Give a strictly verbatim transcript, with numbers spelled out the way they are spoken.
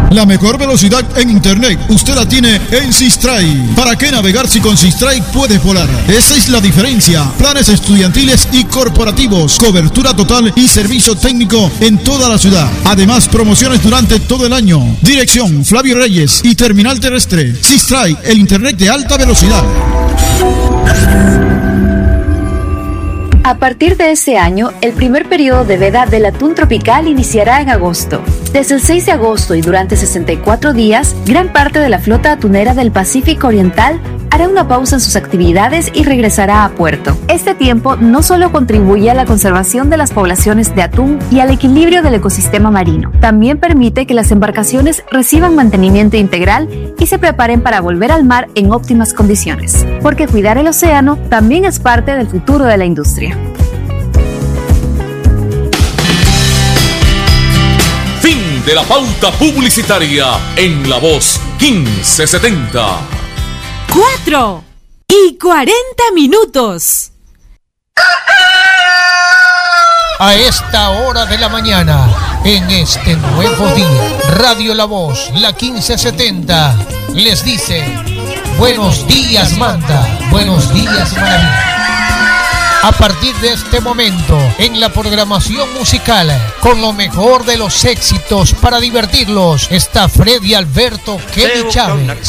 La mejor velocidad en internet usted la tiene en Sistray. ¿Para qué navegar si con Sistray puedes volar? Esa es la diferencia. Planes estudiantiles y corporativos, cobertura total y servicio técnico en toda la ciudad. Además, promociones durante todo el año. Dirección Flavio Reyes y Terminal Terrestre. Sistray, el internet de alta velocidad. A partir de este año, el primer periodo de veda del atún tropical iniciará en agosto. Desde el seis de agosto y durante sesenta y cuatro días, gran parte de la flota atunera del Pacífico Oriental hará una pausa en sus actividades y regresará a puerto. Este tiempo no solo contribuye a la conservación de las poblaciones de atún y al equilibrio del ecosistema marino, también permite que las embarcaciones reciban mantenimiento integral y se preparen para volver al mar en óptimas condiciones, porque cuidar el océano también es parte del futuro de la industria. Fin de la pauta publicitaria en La Voz quince setenta. Cuatro y cuarenta minutos. A esta hora de la mañana, en este nuevo día, Radio La Voz, la quince setenta, les dice: buenos días, Manta, buenos días, Maravilla. A partir de este momento, en la programación musical, con lo mejor de los éxitos para divertirlos, está Freddy Alberto Kelly Chávez.